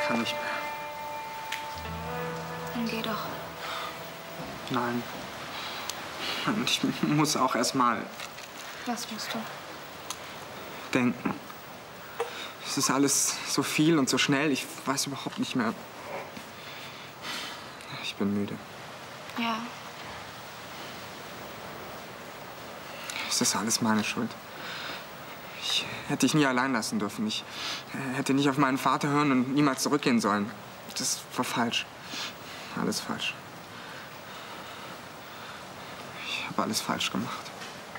kann nicht mehr. Dann geh doch. Nein. Mann, ich muss auch erst mal Was musst du? denken. Es ist alles so viel und so schnell. Ich weiß überhaupt nicht mehr. Ich bin müde. Ja. Es ist alles meine Schuld. Ich hätte dich nie allein lassen dürfen. Ich hätte nicht auf meinen Vater hören und niemals zurückgehen sollen. Das war falsch. Alles falsch. Ich habe alles falsch gemacht.